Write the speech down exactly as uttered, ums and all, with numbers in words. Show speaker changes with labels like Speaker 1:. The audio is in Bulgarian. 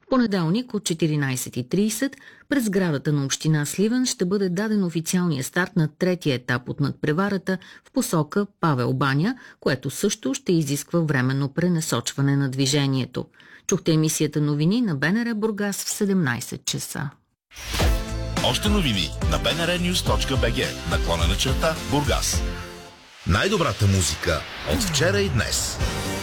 Speaker 1: Понеделник от четиринайсет и трийсет през сградата на община Сливен ще бъде даден официалния старт на третия етап от надпреварата в посока Павел баня, което също ще изисква временно пренасочване на движението. Чухте емисията новини на БНР Бургас в седемнайсет часа.
Speaker 2: Още новини на би ен ар нюз точка би джи, наклонена черта Бургас. Най-добрата музика от вчера и днес.